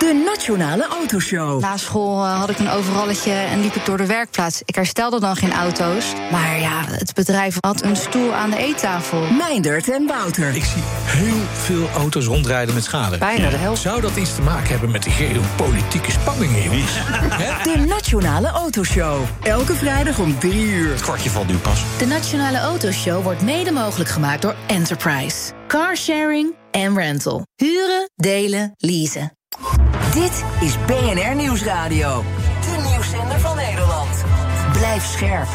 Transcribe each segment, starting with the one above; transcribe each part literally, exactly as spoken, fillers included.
De Nationale Autoshow. Na school uh, had ik een overalletje en liep ik door de werkplaats. Ik herstelde dan geen auto's. Maar ja, het bedrijf had een stoel aan de eettafel. Meindert en Wouter. Ik zie heel veel auto's rondrijden met schade. Bijna de helft. Zou dat iets te maken hebben met de geopolitieke spanningen, jongens? De Nationale Autoshow. Elke vrijdag om drie uur. Het kwartje valt nu pas. De Nationale Autoshow wordt mede mogelijk gemaakt door Enterprise. Carsharing en rental. Huren, delen, leasen. Dit is B N R Nieuwsradio. De nieuwszender van Nederland. Blijf scherp.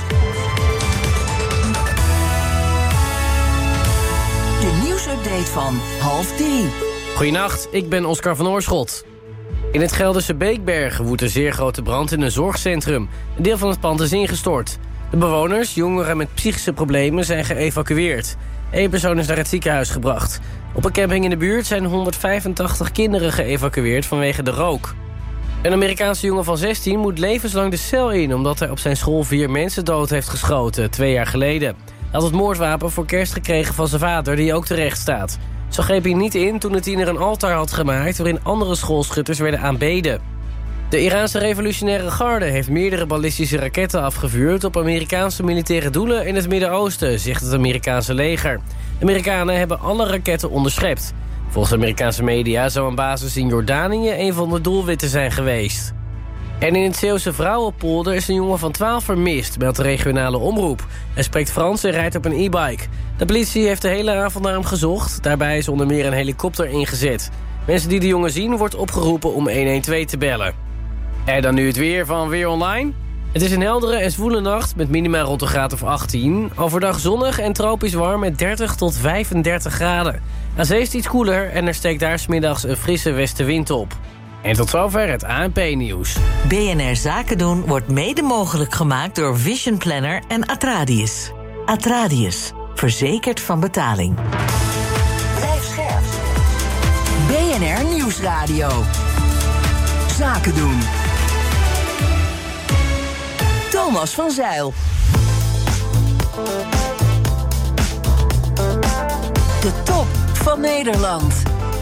De nieuwsupdate van half drie. Goedenacht, ik ben Oscar van Oorschot. In het Gelderse Beekbergen woedt een zeer grote brand in een zorgcentrum. Een deel van het pand is ingestort. De bewoners, jongeren met psychische problemen, zijn geëvacueerd. Eén persoon is naar het ziekenhuis gebracht. Op een camping in de buurt zijn honderdvijfentachtig kinderen geëvacueerd vanwege de rook. Een Amerikaanse jongen van zestien moet levenslang de cel in... omdat hij op zijn school vier mensen dood heeft geschoten, twee jaar geleden. Hij had het moordwapen voor kerst gekregen van zijn vader, die ook terecht staat. Zo greep hij niet in toen de tiener een altaar had gemaakt... waarin andere schoolschutters werden aanbeden. De Iraanse revolutionaire garde heeft meerdere ballistische raketten afgevuurd... op Amerikaanse militaire doelen in het Midden-Oosten, zegt het Amerikaanse leger. De Amerikanen hebben alle raketten onderschept. Volgens Amerikaanse media zou een basis in Jordanië een van de doelwitten zijn geweest. En in het Zeeuwse Vrouwenpolder is een jongen van twaalf vermist, meldt de regionale omroep. Hij spreekt Frans en rijdt op een e-bike. De politie heeft de hele avond naar hem gezocht. Daarbij is onder meer een helikopter ingezet. Mensen die de jongen zien, wordt opgeroepen om honderdtwaalf te bellen. En dan nu het weer van Weer Online. Het is een heldere en zwoele nacht met minima rond een graad of achttien. Overdag zonnig en tropisch warm met dertig tot vijfendertig graden. Aan zee is het iets koeler en er steekt daar 's middags een frisse westenwind op. En tot zover het A N P-nieuws. B N R Zaken doen wordt mede mogelijk gemaakt door Vision Planner en Atradius. Atradius, verzekerd van betaling. Blijf scherp. B N R Nieuwsradio. Zaken doen. Thomas van Zijl. De top van Nederland.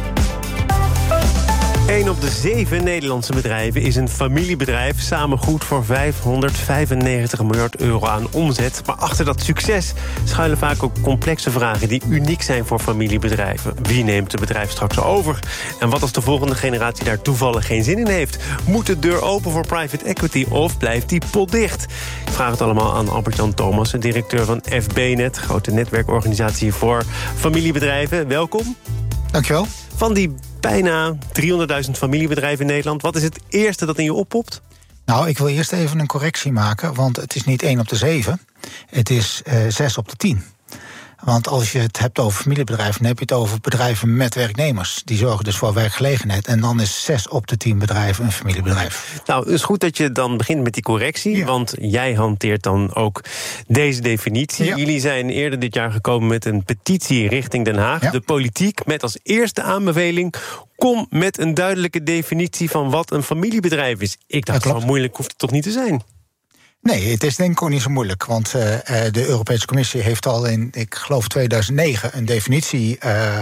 Een op de zeven Nederlandse bedrijven is een familiebedrijf. Samen goed voor vijfhonderdvijfennegentig miljard euro aan omzet. Maar achter dat succes schuilen vaak ook complexe vragen... die uniek zijn voor familiebedrijven. Wie neemt het bedrijf straks over? En wat als de volgende generatie daar toevallig geen zin in heeft? Moet de deur open voor private equity of blijft die pot dicht? Ik vraag het allemaal aan Albert-Jan Thomas, directeur van F B Net... grote netwerkorganisatie voor familiebedrijven. Welkom. Dankjewel. Van die bijna driehonderdduizend familiebedrijven in Nederland... wat is het eerste dat in je oppopt? Nou, ik wil eerst even een correctie maken, want het is niet één op de zeven. Het is uh, zes op de tien. Want als je het hebt over familiebedrijven... dan heb je het over bedrijven met werknemers. Die zorgen dus voor werkgelegenheid. En dan is zes op de tien bedrijven een familiebedrijf. Nou, het is goed dat je dan begint met die correctie... Ja. Want jij hanteert dan ook deze definitie. Ja. Jullie zijn eerder dit jaar gekomen met een petitie richting Den Haag. Ja. De politiek, met als eerste aanbeveling... kom met een duidelijke definitie van wat een familiebedrijf is. Ik dacht, van moeilijk hoeft het toch niet te zijn? Nee, het is denk ik ook niet zo moeilijk. Want uh, de Europese Commissie heeft al in, ik geloof tweeduizend negen... een definitie uh,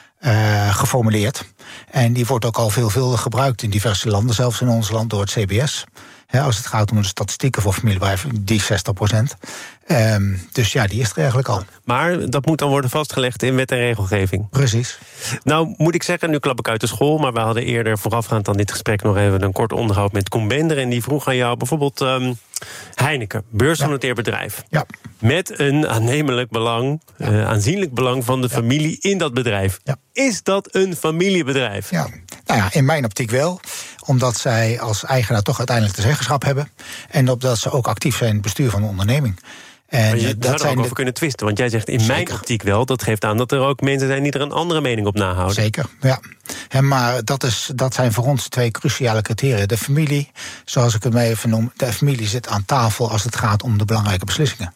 uh, geformuleerd. En die wordt ook al veelvuldig gebruikt in diverse landen. Zelfs in ons land door het C B S. He, als het gaat om de statistieken voor familiebedrijven, die zestig procent. Um, dus ja, die is er eigenlijk al. Maar dat moet dan worden vastgelegd in wet en regelgeving. Precies. Nou, moet ik zeggen, nu klap ik uit de school... maar we hadden eerder voorafgaand aan dit gesprek... nog even een kort onderhoud met Koen Bender... en die vroeg aan jou bijvoorbeeld um, Heineken, beursgenoteerd bedrijf. Ja. Met een aannemelijk belang, ja. uh, aanzienlijk belang van de familie ja. in dat bedrijf. Ja. Is dat een familiebedrijf? Ja. Nou ja, in mijn optiek wel. Omdat zij als eigenaar toch uiteindelijk de zeggenschap hebben. En omdat ze ook actief zijn in het bestuur van de onderneming. En maar je dat zou er zijn ook de... over kunnen twisten. Want jij zegt in Zeker. mijn optiek wel. Dat geeft aan dat er ook mensen zijn die er een andere mening op nahouden. Zeker, ja. En maar dat, is, dat zijn voor ons twee cruciale criteria. De familie, zoals ik het maar even noem... de familie zit aan tafel als het gaat om de belangrijke beslissingen.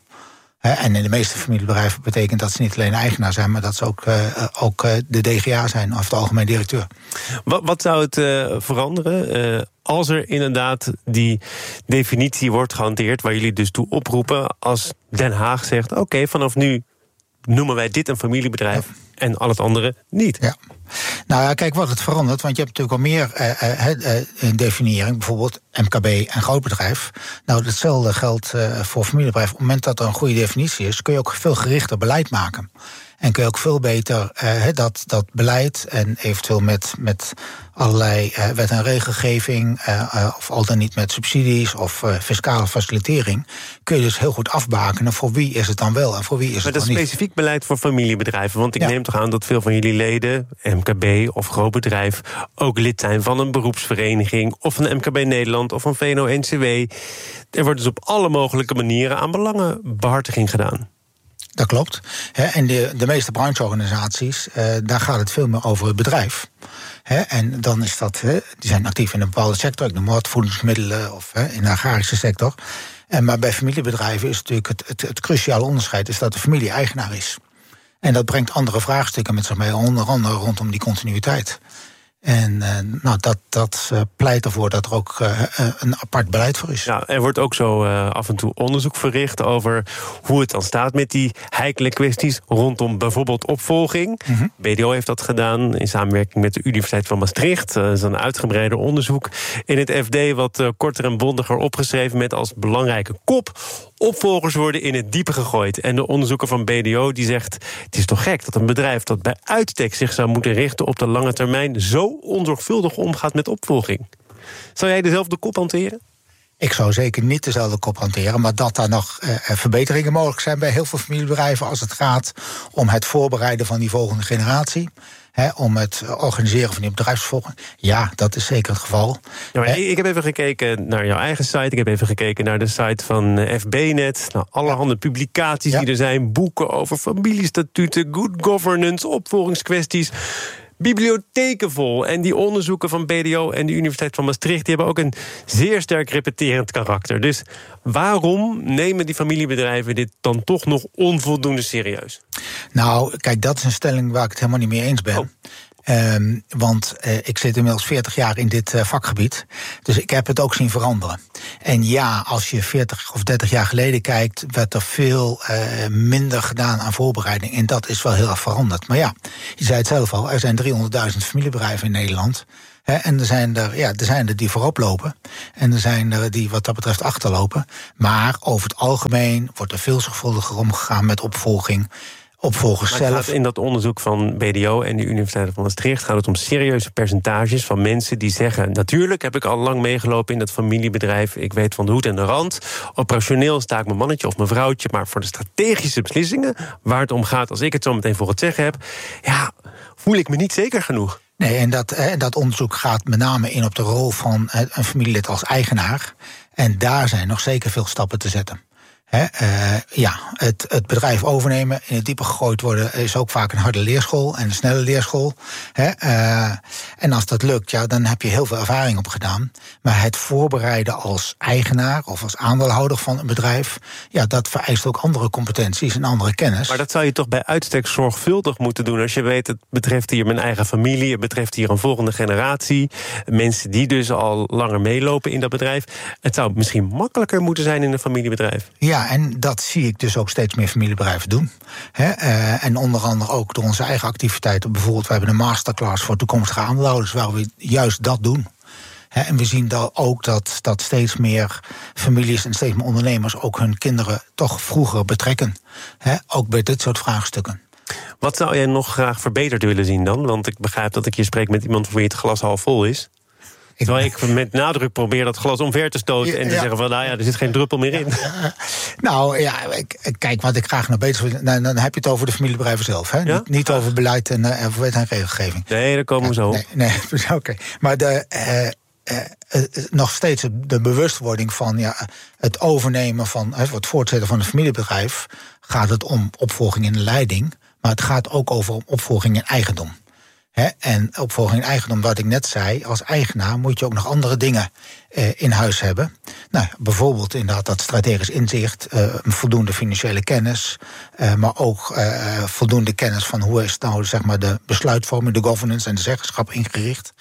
En in de meeste familiebedrijven betekent dat ze niet alleen eigenaar zijn... maar dat ze ook, uh, ook uh, de D G A zijn, of de algemeen directeur. Wat, wat zou het uh, veranderen... Uh, als er inderdaad die definitie wordt gehanteerd... waar jullie dus toe oproepen, als Den Haag zegt... oké, okay, vanaf nu noemen wij dit een familiebedrijf... Ja. en al het andere niet. Ja. Nou ja, kijk wat het verandert. Want je hebt natuurlijk al meer uh, uh, uh, in definiëring. Bijvoorbeeld M K B en grootbedrijf. Nou, hetzelfde geldt uh, voor familiebedrijf. Op het moment dat er een goede definitie is, kun je ook veel gerichter beleid maken. En kun je ook veel beter uh, dat, dat beleid en eventueel met, met allerlei uh, wet- en regelgeving, uh, uh, of al dan niet met subsidies of uh, fiscale facilitering, kun je dus heel goed afbakenen voor wie is het dan wel en voor wie is maar het dan dan niet. niet. Maar dat is specifiek beleid voor familiebedrijven. Want ik ja. neem toch aan dat veel van jullie leden, M K B of groot bedrijf, ook lid zijn van een beroepsvereniging of van M K B Nederland of van V N O N C W. Er wordt dus op alle mogelijke manieren aan belangenbehartiging gedaan. Dat klopt. He, en de, de meeste brancheorganisaties, uh, daar gaat het veel meer over het bedrijf. He, en dan is dat, he, die zijn actief in een bepaalde sector, ik noem maar wat, voedingsmiddelen of he, in de agrarische sector. En maar bij familiebedrijven is natuurlijk het, het, het cruciale onderscheid is dat de familie eigenaar is. En dat brengt andere vraagstukken met zich mee, onder andere rondom die continuïteit. En uh, nou, dat, dat uh, pleit ervoor dat er ook uh, een apart beleid voor is. Ja, er wordt ook zo uh, af en toe onderzoek verricht over hoe het dan staat met die heikele kwesties rondom bijvoorbeeld opvolging. Mm-hmm. B D O heeft dat gedaan in samenwerking met de Universiteit van Maastricht. Dat is een uitgebreider onderzoek in het F D wat uh, korter en bondiger opgeschreven met als belangrijke kop: opvolgers worden in het diepe gegooid. En de onderzoeker van B D O die zegt: het is toch gek dat een bedrijf dat bij uitstek zich zou moeten richten op de lange termijn zo onzorgvuldig omgaat met opvolging. Zou jij dezelfde kop hanteren? Ik zou zeker niet dezelfde kop hanteren, maar dat daar nog uh, verbeteringen mogelijk zijn bij heel veel familiebedrijven als het gaat om het voorbereiden van die volgende generatie. He, om het organiseren van die bedrijfsvolging. Ja, dat is zeker het geval. Ja, maar ik heb even gekeken naar jouw eigen site. Ik heb even gekeken naar de site van F B net. Nou, allerhande publicaties ja. die er zijn. Boeken over familiestatuten, good governance, opvolgingskwesties. Bibliotheken vol. En die onderzoeken van B D O en de Universiteit van Maastricht die hebben ook een zeer sterk repeterend karakter. Dus waarom nemen die familiebedrijven dit dan toch nog onvoldoende serieus? Nou, kijk, dat is een stelling waar ik het helemaal niet mee eens ben. Oh. Um, want uh, ik zit inmiddels veertig jaar in dit uh, vakgebied. Dus ik heb het ook zien veranderen. En ja, als je veertig of dertig jaar geleden kijkt, werd er veel uh, minder gedaan aan voorbereiding. En dat is wel heel erg veranderd. Maar ja, je zei het zelf al, er zijn driehonderdduizend familiebedrijven in Nederland. He, en er zijn er, ja, er zijn er die voorop lopen. En er zijn er die wat dat betreft achterlopen. Maar over het algemeen wordt er veel zorgvuldiger omgegaan met opvolging. Opvolgers maar zelf. Het gaat in dat onderzoek van B D O en de Universiteit van Maastricht gaat het om serieuze percentages van mensen die zeggen: natuurlijk heb ik al lang meegelopen in dat familiebedrijf. Ik weet van de hoed en de rand. Operationeel sta ik mijn mannetje of mijn vrouwtje. Maar voor de strategische beslissingen, waar het om gaat, als ik het zo meteen voor het zeggen heb, ja, voel ik me niet zeker genoeg. Nee, en dat, en dat onderzoek gaat met name in op de rol van een familielid als eigenaar. En daar zijn nog zeker veel stappen te zetten. He, uh, ja, het, het bedrijf overnemen, in het diepe gegooid worden, is ook vaak een harde leerschool en een snelle leerschool. He, uh, en als dat lukt, ja, dan heb je heel veel ervaring opgedaan. Maar het voorbereiden als eigenaar of als aandeelhouder van een bedrijf, ja, dat vereist ook andere competenties en andere kennis. Maar dat zou je toch bij uitstek zorgvuldig moeten doen als je weet, het betreft hier mijn eigen familie, het betreft hier een volgende generatie, mensen die dus al langer meelopen in dat bedrijf. Het zou misschien makkelijker moeten zijn in een familiebedrijf. Ja. En dat zie ik dus ook steeds meer familiebedrijven doen. He, uh, en onder andere ook door onze eigen activiteiten. Bijvoorbeeld, we hebben een masterclass voor toekomstige aandeelhouders, waar we juist dat doen. He, en we zien dan ook dat, dat steeds meer families en steeds meer ondernemers ook hun kinderen toch vroeger betrekken. He, ook bij dit soort vraagstukken. Wat zou jij nog graag verbeterd willen zien dan? Want ik begrijp dat ik hier spreek met iemand voor wie het glas half vol is. Terwijl ik met nadruk probeer dat glas omver te stoten en te ja. zeggen van, nou ja, er zit geen druppel meer in. Ja, ja. Nou ja, kijk, wat ik graag nog beter wil, dan, dan heb je het over de familiebedrijven zelf. Hè? Ja? Niet, niet over beleid en, uh, en wet en regelgeving. Nee, daar komen we zo. Nee, nee oké. Okay. Maar de, uh, uh, uh, nog steeds de bewustwording van ja, het overnemen van het, het voortzetten van een familiebedrijf, gaat het om opvolging in de leiding, maar het gaat ook over opvolging in eigendom. He, en opvolging in eigendom, wat ik net zei, als eigenaar moet je ook nog andere dingen eh, in huis hebben. Nou, bijvoorbeeld inderdaad dat strategisch inzicht, uh, voldoende financiële kennis, uh, maar ook uh, voldoende kennis van hoe is nou zeg maar de besluitvorming, de governance en de zeggenschap ingericht.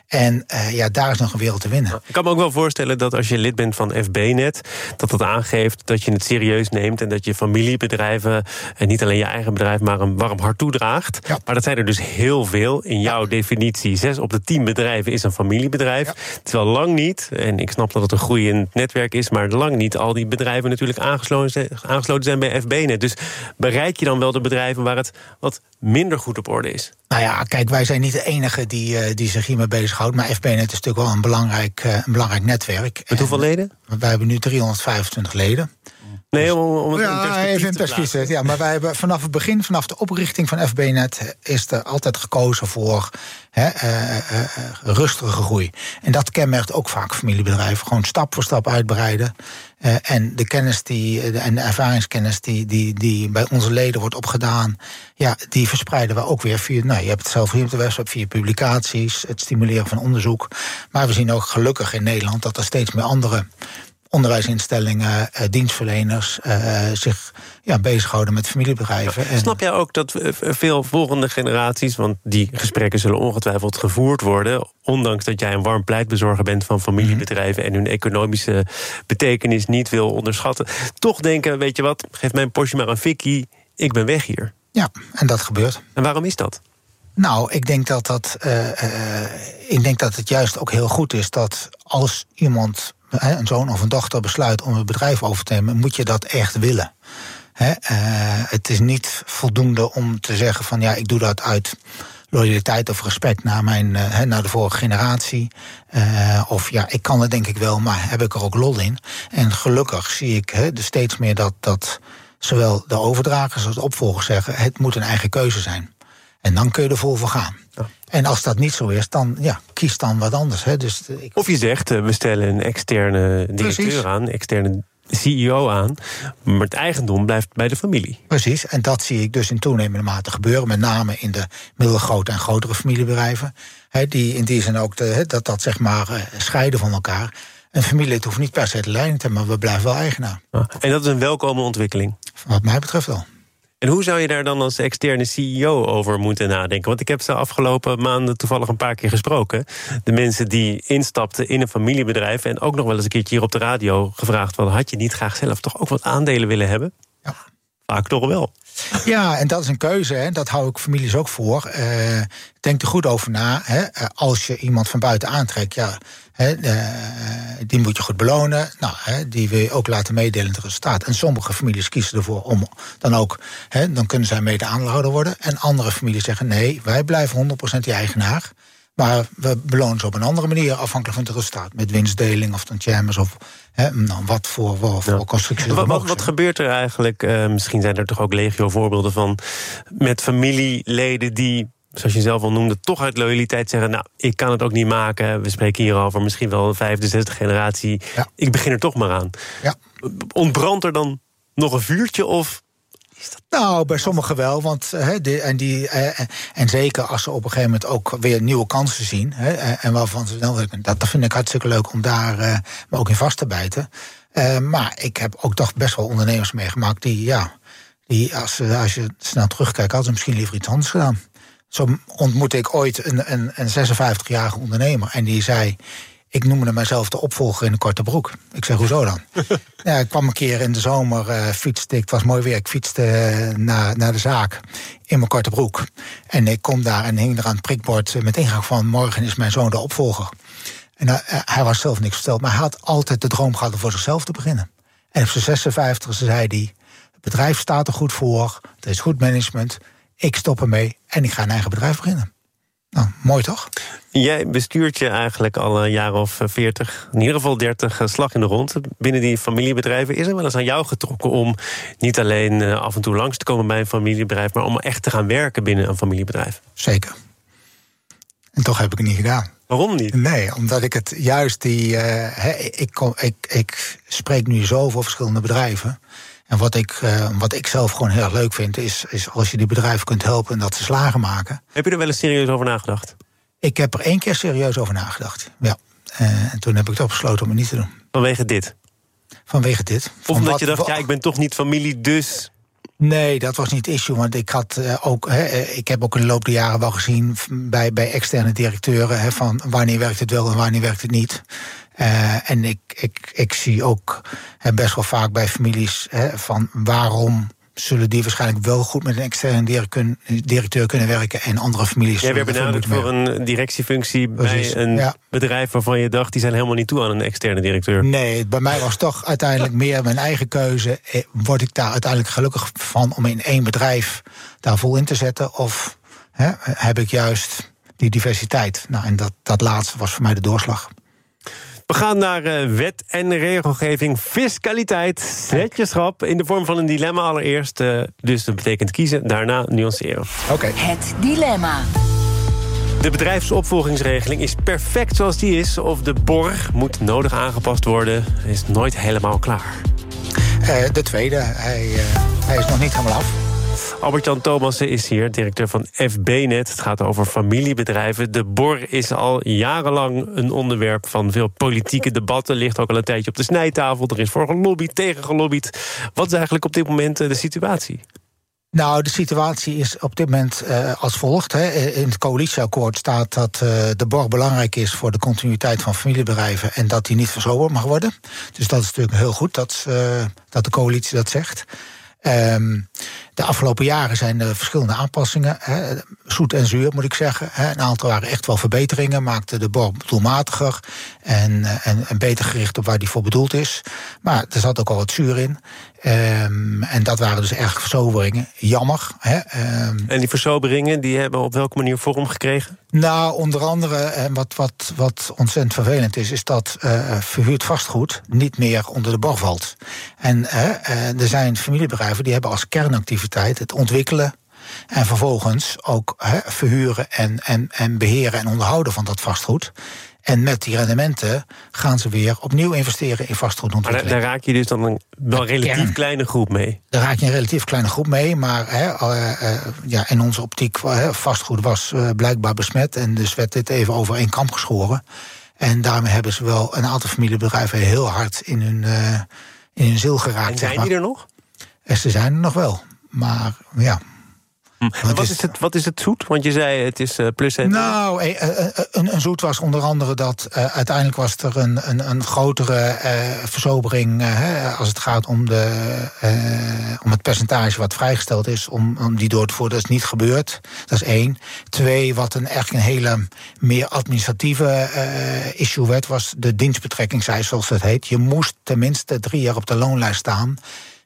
En uh, ja, daar is nog een wereld te winnen. Ik kan me ook wel voorstellen dat als je lid bent van F B Net... dat dat aangeeft dat je het serieus neemt... en dat je familiebedrijven, en niet alleen je eigen bedrijf... maar een warm hart toedraagt. Ja. Maar dat zijn er dus heel veel. In jouw ja. definitie, zes op de tien bedrijven is een familiebedrijf. Ja. Terwijl lang niet, en ik snap dat het een groei in het netwerk is... maar lang niet al die bedrijven natuurlijk aangesloten zijn, aangesloten zijn bij F B Net. Dus bereik je dan wel de bedrijven waar het wat minder goed op orde is? Nou ja, kijk, wij zijn niet de enige die, uh, die zich hiermee bezighoudt. Maar F B Net is natuurlijk wel een belangrijk, uh, een belangrijk netwerk. Met hoeveel leden? Wij hebben nu driehonderdvijfentwintig leden. Nee, om, om het ja, in perspectief even in te perspectief. Ja, maar wij hebben vanaf het begin, vanaf de oprichting van F B Net... is er altijd gekozen voor hè, uh, uh, rustige groei. En dat kenmerkt ook vaak familiebedrijven. Gewoon stap voor stap uitbreiden. Uh, en de kennis die, de, en de ervaringskennis die, die, die bij onze leden wordt opgedaan... ja, die verspreiden we ook weer via... nou, je hebt het zelf hier op de website, via publicaties... het stimuleren van onderzoek. Maar we zien ook gelukkig in Nederland dat er steeds meer andere... onderwijsinstellingen, uh, dienstverleners uh, zich ja, bezighouden met familiebedrijven. En snap jij ook dat veel volgende generaties, want die gesprekken zullen ongetwijfeld gevoerd worden, ondanks dat jij een warm pleitbezorger bent van familiebedrijven en hun economische betekenis niet wil onderschatten, toch denken, weet je wat, geef mijn Porsche maar een fikkie, ik ben weg hier. Ja, en dat gebeurt. En waarom is dat? Nou, ik denk dat, dat, uh, uh, ik denk dat het juist ook heel goed is dat als iemand, een zoon of een dochter, besluit om een bedrijf over te nemen, moet je dat echt willen. He, uh, het is niet voldoende om te zeggen van ja, ik doe dat uit loyaliteit of respect naar, mijn, uh, naar de vorige generatie. Uh, of ja, ik kan het denk ik wel, maar heb ik er ook lol in. En gelukkig zie ik he, dus steeds meer dat, dat zowel de overdragers als de opvolgers zeggen, het moet een eigen keuze zijn. En dan kun je er vol voor gaan. Ja. En als dat niet zo is, dan ja, kies dan wat anders. Hè. Dus, ik... Of je zegt, we stellen een externe directeur Precies. aan, externe C E O aan, maar het eigendom blijft bij de familie. Precies, en dat zie ik dus in toenemende mate gebeuren, met name in de middelgrote en grotere familiebedrijven. Hè, die in die zin ook de, dat dat zeg maar uh, scheiden van elkaar. Een familie hoeft niet per se de leiding te hebben, maar we blijven wel eigenaar. Ja. En dat is een welkome ontwikkeling? Wat mij betreft wel. En hoe zou je daar dan als externe C E O over moeten nadenken? Want ik heb ze de afgelopen maanden toevallig een paar keer gesproken. De mensen die instapten in een familiebedrijf en ook nog wel eens een keertje hier op de radio gevraagd van, had je niet graag zelf toch ook wat aandelen willen hebben? Ja. Vaak toch wel. Ja, en dat is een keuze, hè. Dat hou ik families ook voor. Uh, denk er goed over na. Hè. Als je iemand van buiten aantrekt, ja, hè, uh, die moet je goed belonen. Nou, hè, die wil je ook laten meedelen in het resultaat. En sommige families kiezen ervoor om dan ook, hè, dan kunnen zij mede aandeelhouder worden. En andere families zeggen, nee, wij blijven honderd procent die eigenaar. Maar we belonen ze op een andere manier, afhankelijk van het resultaat. Met winstdeling of tantièmes of hè, nou, wat voor, voor, voor ja. constructies. Wat, wat, wat gebeurt er eigenlijk? Uh, misschien zijn er toch ook legio voorbeelden van met familieleden die, zoals je zelf al noemde, toch uit loyaliteit zeggen, nou, ik kan het ook niet maken. We spreken hier over misschien wel een vijfde, zesde generatie. Ja. Ik begin er toch maar aan. Ja. Ontbrandt er dan nog een vuurtje of... Nou, bij sommigen wel, want he, de, en, die, eh, en zeker als ze op een gegeven moment ook weer nieuwe kansen zien, he, en waarvan ze dan, dat, dat vind ik hartstikke leuk om daar uh, me ook in vast te bijten. Uh, maar ik heb ook toch best wel ondernemers meegemaakt die, ja, die als, als je snel terugkijkt, hadden ze misschien liever iets anders gedaan. Zo ontmoette ik ooit een, een, een zesenvijftigjarige ondernemer en die zei, ik noemde mezelf de opvolger in een korte broek. Ik zeg, hoezo dan? Ja, ik kwam een keer in de zomer, uh, fietste, het was mooi weer, ik fietste uh, naar, naar de zaak in mijn korte broek. En ik kom daar en hing er aan het prikbord met ingang van, morgen is mijn zoon de opvolger. En uh, hij was zelf niks verteld, maar hij had altijd de droom gehad om voor zichzelf te beginnen. En op zijn zesenvijftigste zei hij, het bedrijf staat er goed voor, er is goed management, ik stop ermee en ik ga een eigen bedrijf beginnen. Nou, mooi toch? Jij bestuurt je eigenlijk al een jaar of veertig, in ieder geval dertig slag in de rond. Binnen die familiebedrijven is er wel eens aan jou getrokken om niet alleen af en toe langs te komen bij een familiebedrijf, maar om echt te gaan werken binnen een familiebedrijf? Zeker. En toch heb ik het niet gedaan. Waarom niet? Nee, omdat ik het juist die... Uh, he, ik, kom, ik, ik spreek nu zoveel verschillende bedrijven. En wat ik, uh, wat ik zelf gewoon heel erg leuk vind, is, is als je die bedrijven kunt helpen en dat ze slagen maken. Heb je er wel eens serieus over nagedacht? Ik heb er één keer serieus over nagedacht, ja. Uh, en toen heb ik toch besloten om het niet te doen. Vanwege dit? Vanwege dit. Of omdat je dacht, ja, ik ben toch niet familie, dus... Nee, dat was niet het issue. Want ik had uh, ook, he, ik heb ook in de loop der jaren wel gezien bij, bij externe directeuren he, van wanneer werkt het wel en wanneer werkt het niet. Uh, en ik, ik, ik zie ook he, best wel vaak bij families he, van waarom zullen die waarschijnlijk wel goed met een externe directeur kunnen werken en andere families. Jij werd benaderd voor een directiefunctie Precies, bij een ja. bedrijf waarvan je dacht die zijn helemaal niet toe aan een externe directeur. Nee, bij mij was toch uiteindelijk meer mijn eigen keuze. Word ik daar uiteindelijk gelukkig van om in één bedrijf daar vol in te zetten? Of hè, heb ik juist die diversiteit? Nou, en dat, dat laatste was voor mij de doorslag. We gaan naar uh, wet en regelgeving, fiscaliteit, zet je schrap in de vorm van een dilemma allereerst. Uh, dus dat betekent kiezen, daarna nuanceren. Oké. Okay. Het dilemma. De bedrijfsopvolgingsregeling is perfect zoals die is, of de borg moet nodig aangepast worden, is nooit helemaal klaar. Uh, de tweede, hij, uh, hij is nog niet helemaal af. Albert-Jan Thomassen is hier, directeur van F B Net. Het gaat over familiebedrijven. De borg is al jarenlang een onderwerp van veel politieke debatten. Ligt ook al een tijdje op de snijtafel. Er is voor gelobbyd, tegen gelobbyd. Wat is eigenlijk op dit moment de situatie? Nou, de situatie is op dit moment uh, als volgt. Hè. In het coalitieakkoord staat dat uh, de borg belangrijk is voor de continuïteit van familiebedrijven en dat die niet verzoberd mag worden. Dus dat is natuurlijk heel goed dat, uh, dat de coalitie dat zegt. Um, de afgelopen jaren zijn er verschillende aanpassingen. Hè, zoet en zuur, moet ik zeggen. Hè. Een aantal waren echt wel verbeteringen, maakten de borg doelmatiger en, en, en beter gericht op waar die voor bedoeld is. Maar er zat ook al wat zuur in. Um, en dat waren dus erg versoberingen. Jammer. Hè. Um, en die versoberingen die hebben op welke manier vorm gekregen? Nou, onder andere, en wat, wat, wat ontzettend vervelend is, is dat uh, verhuurd vastgoed niet meer onder de borg valt. En uh, er zijn familiebedrijven die hebben als kernactiviteit het ontwikkelen en vervolgens ook uh, verhuren en, en, en beheren en onderhouden van dat vastgoed. En met die rendementen gaan ze weer opnieuw investeren in vastgoedontwikkeling. Maar daar raak je dus dan een wel een relatief kern. kleine groep mee? Daar raak je een relatief kleine groep mee. Maar hè, uh, uh, ja, in onze optiek, uh, vastgoed was uh, blijkbaar besmet. En dus werd dit even over één kamp geschoren. En daarmee hebben ze wel een aantal familiebedrijven heel hard in hun, uh, in hun ziel geraakt. En zijn zeg maar. die er nog? En ze zijn er nog wel. Maar ja... Wat is, het, wat is het zoet? Want je zei het is uh, plus en... Nou, een, een zoet was onder andere dat uh, uiteindelijk was er een, een, een grotere uh, verzobering uh, als het gaat om, de, uh, om het percentage wat vrijgesteld is, om, om die door te voeren. Dat is niet gebeurd. Dat is één. Twee, wat een echt een hele meer administratieve uh, issue werd, was de dienstbetrekkingseis, zoals het heet. Je moest tenminste drie jaar op de loonlijst staan,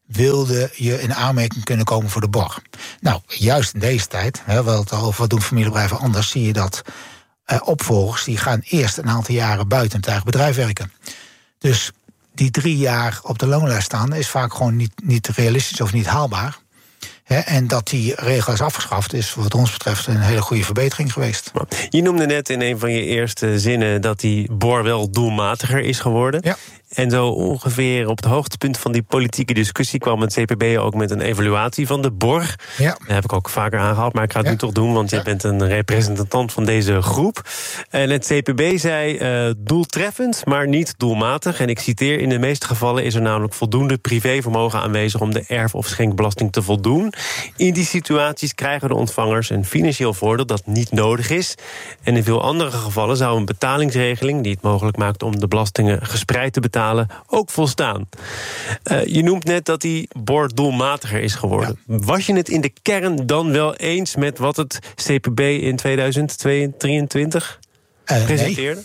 wilde je in aanmerking kunnen komen voor de borg. Nou, juist in deze tijd, hè, wat doen familiebedrijven anders, zie je dat uh, opvolgers die gaan eerst een aantal jaren buiten het eigen bedrijf werken. Dus die drie jaar op de loonlijst staan is vaak gewoon niet, niet realistisch of niet haalbaar. He, en dat die regel is afgeschaft is wat ons betreft een hele goede verbetering geweest. Je noemde net in een van je eerste zinnen dat die borg wel doelmatiger is geworden. Ja. En zo ongeveer op het hoogtepunt van die politieke discussie kwam het C P B ook met een evaluatie van de borg. Ja. Dat heb ik ook vaker aangehaald, maar ik ga het ja. nu toch doen, want ja. je bent een representant van deze groep. En het C P B zei uh, doeltreffend, maar niet doelmatig. En ik citeer, in de meeste gevallen is er namelijk voldoende privévermogen aanwezig om de erf- of schenkbelasting te voldoen. In die situaties krijgen de ontvangers een financieel voordeel dat niet nodig is. En in veel andere gevallen zou een betalingsregeling die het mogelijk maakt om de belastingen gespreid te betalen ook volstaan. Uh, je noemt net dat die borg doelmatiger is geworden. Ja. Was je het in de kern dan wel eens met wat het C P B in tweeduizend drieëntwintig uh, presenteerde?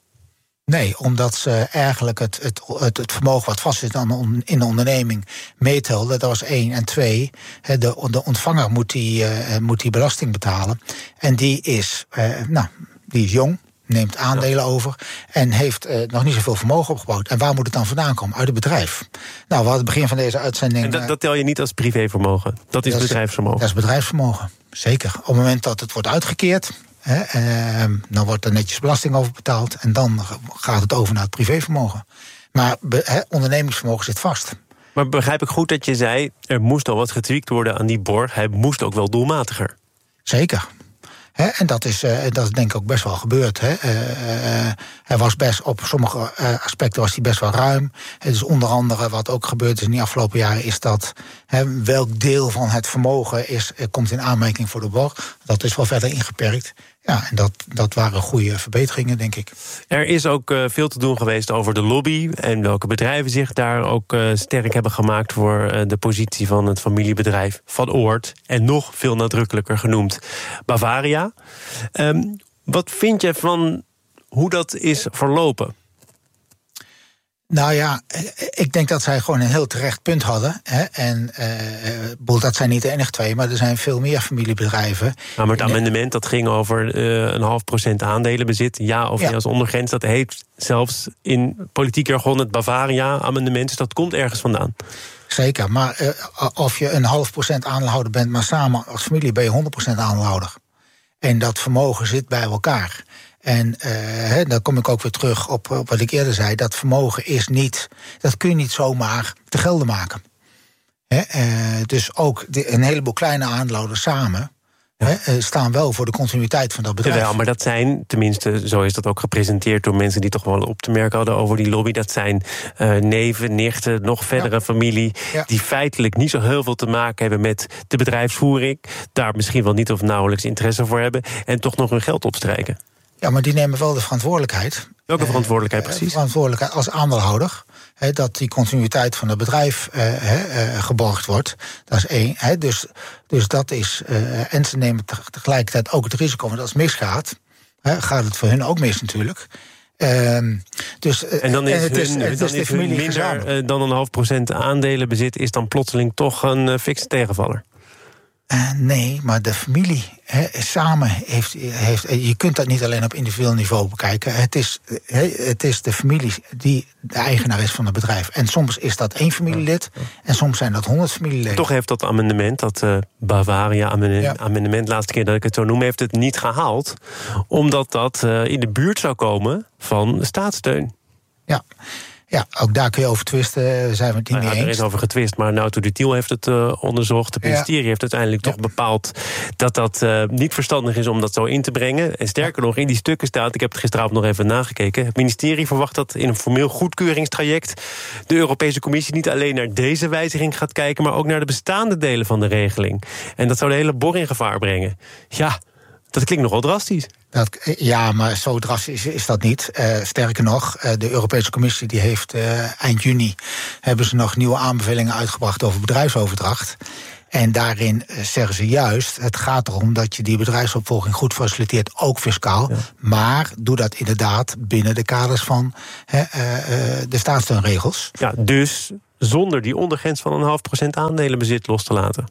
Nee. Nee, omdat ze eigenlijk het, het, het, het vermogen wat vast zit in de onderneming meetelde. Dat was één. En twee, de, de ontvanger moet die, uh, moet die belasting betalen. En die is, uh, nou, die is jong, neemt aandelen ja. over en heeft uh, nog niet zoveel vermogen opgebouwd. En waar moet het dan vandaan komen? Uit het bedrijf. Nou, we hadden het begin van deze uitzending... En dat, dat tel je niet als privévermogen? Dat is dat bedrijfsvermogen? Dat is bedrijfsvermogen, zeker. Op het moment dat het wordt uitgekeerd, hè, eh, dan wordt er netjes belasting over betaald en dan gaat het over naar het privévermogen. Maar be, hè, ondernemingsvermogen zit vast. Maar begrijp ik goed dat je zei, er moest al wat getweakt worden aan die borg. Hij moest ook wel doelmatiger. Zeker. He, en dat is, uh, dat is denk ik ook best wel gebeurd. Hè. Uh, uh, hij was best, op sommige uh, aspecten was hij best wel ruim. Het is onder andere wat ook gebeurd is in de afgelopen jaren, is dat he, welk deel van het vermogen is, uh, komt in aanmerking voor de borg. Dat is wel verder ingeperkt. Ja, en dat, dat waren goede verbeteringen, denk ik. Er is ook uh, veel te doen geweest over de lobby en welke bedrijven zich daar ook uh, sterk hebben gemaakt voor uh, de positie van het familiebedrijf Van Oord. En nog veel nadrukkelijker genoemd Bavaria. Um, wat vind je van hoe dat is verlopen? Nou ja, ik denk dat zij gewoon een heel terecht punt hadden. Hè. En uh, dat zijn niet de enige twee, maar er zijn veel meer familiebedrijven. Nou, maar het amendement dat ging over uh, een half procent aandelenbezit. Ja of ja. nee als ondergrens. Dat heet zelfs in politiek jargon het Bavaria-amendement. Dus dat komt ergens vandaan. Zeker, maar uh, of je een half procent aandeelhouder bent, maar samen als familie ben je honderd procent aandeelhouder. En dat vermogen zit bij elkaar. En uh, he, dan kom ik ook weer terug op, op wat ik eerder zei. Dat vermogen is niet, dat kun je niet zomaar te gelden maken. He, uh, dus ook de, een heleboel kleine aandeelhouders samen ja. he, uh, staan wel voor de continuïteit van dat bedrijf. Jawel, maar dat zijn, tenminste, zo is dat ook gepresenteerd door mensen die toch wel op te merken hadden over die lobby. Dat zijn uh, neven, nichten, nog verdere ja. familie, ja. die feitelijk niet zo heel veel te maken hebben met de bedrijfsvoering. Daar misschien wel niet of nauwelijks interesse voor hebben en toch nog hun geld opstrijken. Ja, maar die nemen wel de verantwoordelijkheid. Welke verantwoordelijkheid precies? Uh, verantwoordelijkheid als aandeelhouder. He, dat die continuïteit van het bedrijf uh, he, uh, geborgd wordt. Dat is één. He, dus, dus dat is. Uh, en ze nemen tegelijkertijd ook het risico. Want als het misgaat, he, gaat het voor hun ook mis natuurlijk. Uh, dus, uh, en dan is, het is, hun, het dan is de familie minder uh, dan een half procent aandelenbezit is dan plotseling toch een uh, fikse tegenvaller. Uh, nee, maar de familie he, samen heeft, heeft... Je kunt dat niet alleen op individueel niveau bekijken. Het is, he, het is de familie die de eigenaar is van het bedrijf. En soms is dat één familielid en soms zijn dat honderd familieleden. Toch heeft dat amendement, dat uh, Bavaria-amendement... Ja. amendement, laatste keer dat ik het zo noem, heeft het niet gehaald. Omdat dat uh, in de buurt zou komen van staatssteun. Ja. Ja, ook daar kun je over twisten, zijn we het niet nou ja, mee eens. Er is over getwist, maar nou, de Tiel heeft het uh, onderzocht. Het ministerie ja. heeft uiteindelijk ja. toch bepaald dat dat uh, niet verstandig is om dat zo in te brengen. En sterker ja. nog, in die stukken staat, ik heb het gisteravond nog even nagekeken, het ministerie verwacht dat in een formeel goedkeuringstraject de Europese Commissie niet alleen naar deze wijziging gaat kijken, maar ook naar de bestaande delen van de regeling. En dat zou de hele bor in gevaar brengen. Ja, dat klinkt nogal drastisch. Dat, ja, maar zo drastisch is dat niet. Uh, sterker nog, uh, de Europese Commissie die heeft uh, eind juni hebben ze nog nieuwe aanbevelingen uitgebracht over bedrijfsoverdracht. En daarin uh, zeggen ze juist, het gaat erom dat je die bedrijfsopvolging goed faciliteert, ook fiscaal. Ja. Maar doe dat inderdaad binnen de kaders van uh, uh, de staatssteunregels. Ja, dus zonder die ondergrens van een half procent aandelenbezit los te laten.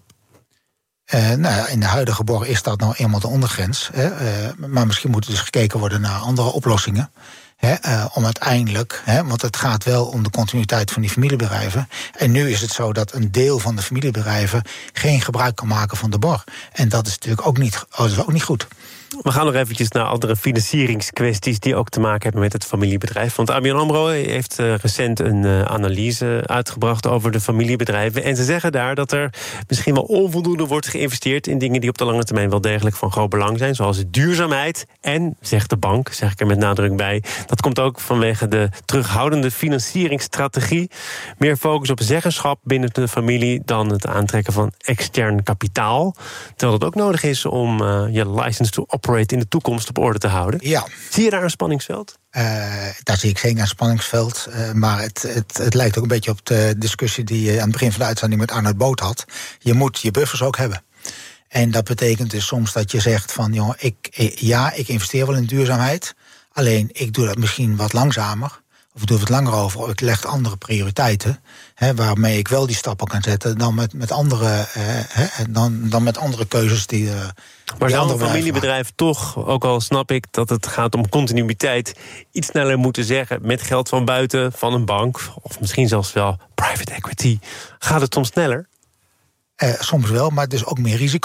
Uh, nou ja, in de huidige borg is dat nou eenmaal de ondergrens. Hè, uh, maar misschien moet er dus gekeken worden naar andere oplossingen. Hè, uh, om uiteindelijk, hè, want het gaat wel om de continuïteit van die familiebedrijven. En nu is het zo dat een deel van de familiebedrijven geen gebruik kan maken van de borg. En dat is natuurlijk ook niet, oh, dat is ook niet goed. We gaan nog eventjes naar andere financieringskwesties die ook te maken hebben met het familiebedrijf. Want A B N AMRO heeft uh, recent een uh, analyse uitgebracht over de familiebedrijven. En ze zeggen daar dat er misschien wel onvoldoende wordt geïnvesteerd in dingen die op de lange termijn wel degelijk van groot belang zijn. Zoals duurzaamheid. En, zegt de bank, zeg ik er met nadruk bij, dat komt ook vanwege de terughoudende financieringsstrategie. Meer focus op zeggenschap binnen de familie dan het aantrekken van extern kapitaal. Terwijl dat ook nodig is om uh, je license to operate in de toekomst op orde te houden. Ja. Zie je daar een spanningsveld? Uh, daar zie ik zeker een spanningsveld. Uh, maar het, het, het lijkt ook een beetje op de discussie die je aan het begin van de uitzending met Arnoud Boot had. Je moet je buffers ook hebben. En dat betekent dus soms dat je zegt van, joh, ik, ja, ik investeer wel in duurzaamheid. Alleen, ik doe dat misschien wat langzamer. Of ik doe het langer over, of ik leg andere prioriteiten. Hè, waarmee ik wel die stappen kan zetten dan met, met, andere, uh, hè, dan, dan met andere keuzes die. Uh, maar zou een familiebedrijf toch, ook al snap ik dat het gaat om continuïteit, iets sneller moeten zeggen met geld van buiten, van een bank, of misschien zelfs wel private equity. Gaat het soms sneller? Uh, soms wel, maar het is ook meer risico.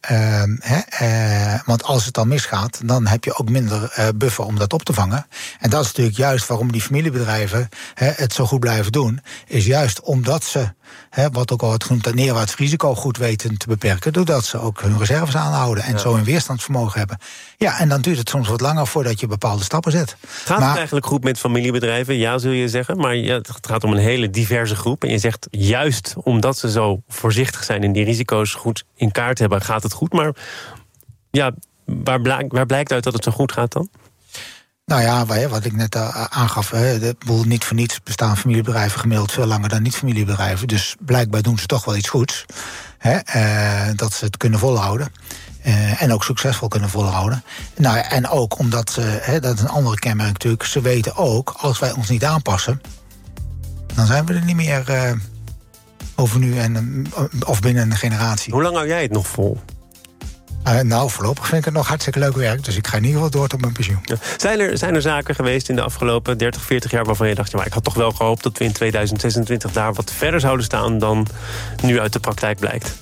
Uh, hè, uh, want als het dan misgaat, dan heb je ook minder uh, buffer om dat op te vangen. En dat is natuurlijk juist waarom die familiebedrijven hè, het zo goed blijven doen. Is juist omdat ze, hè, wat ook al wordt genoemd, dat neerwaarts risico goed weten te beperken. Doordat ze ook hun reserves aanhouden en ja. zo een weerstandsvermogen hebben. Ja, en dan duurt het soms wat langer voordat je bepaalde stappen zet. Gaat maar, het eigenlijk goed met familiebedrijven? Ja, zul je zeggen. Maar ja, het gaat om een hele diverse groep. En je zegt juist omdat ze zo voorzichtig zijn en die risico's goed in kaart hebben, gaat het goed. Maar ja, waar, blijkt, waar blijkt uit dat het zo goed gaat dan? Nou ja, wat ik net aangaf, de boel niet voor niets bestaan familiebedrijven gemiddeld veel langer dan niet-familiebedrijven. Dus blijkbaar doen ze toch wel iets goeds. Hè, uh, dat ze het kunnen volhouden. Uh, en ook succesvol kunnen volhouden. Nou, en ook omdat ze, hè, dat is een andere kenmerk natuurlijk, ze weten ook, als wij ons niet aanpassen, dan zijn we er niet meer uh, over nu en of binnen een generatie. Hoe lang hou jij het nog vol? Uh, nou, voorlopig vind ik het nog hartstikke leuk werk. Dus ik ga in ieder geval door tot mijn pensioen. Ja. Zijn, er, zijn er zaken geweest in de afgelopen dertig, veertig jaar waarvan je dacht, ja, maar ik had toch wel gehoopt dat we in tweeduizend zesentwintig daar wat verder zouden staan dan nu uit de praktijk blijkt?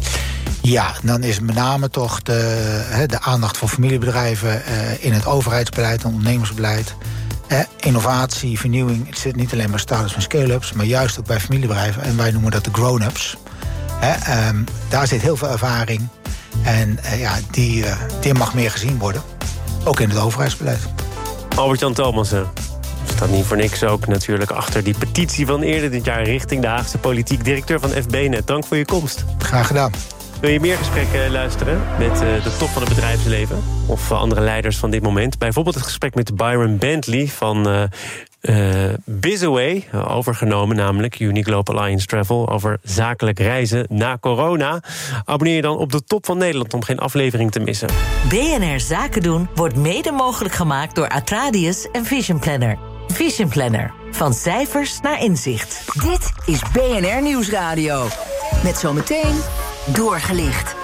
Ja, dan is met name toch de, de aandacht voor familiebedrijven uh, in het overheidsbeleid en ondernemersbeleid. Eh, innovatie, vernieuwing, het zit niet alleen bij start-ups en scale-ups, maar juist ook bij familiebedrijven. En wij noemen dat de grown-ups. Eh, um, daar zit heel veel ervaring. En uh, ja, die, uh, die mag meer gezien worden. Ook in het overheidsbeleid. Albert-Jan Thomassen staat niet voor niks ook natuurlijk achter die petitie van eerder dit jaar richting de Haagse politiek. Directeur van F B Net, dank voor je komst. Graag gedaan. Wil je meer gesprekken luisteren met uh, de top van het bedrijfsleven of uh, andere leiders van dit moment? Bijvoorbeeld het gesprek met Byron Bentley van uh, uh, Bizaway, uh, overgenomen namelijk Unique Global Alliance Travel, over zakelijk reizen na corona. Abonneer je dan op de Top van Nederland om geen aflevering te missen. B N R Zaken doen wordt mede mogelijk gemaakt door Atradius en Vision Planner. Vision Planner. Van cijfers naar inzicht. Dit is B N R Nieuwsradio. Met zometeen Doorgelicht.